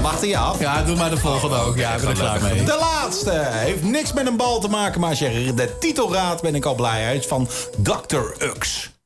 Lacht hij af? Ja, doe maar de volgende ook. Ja, ik ben er klaar mee. De laatste heeft niks met een bal te maken, maar als je de titel raadt ben ik al blij. Hij is van Dr. Ux.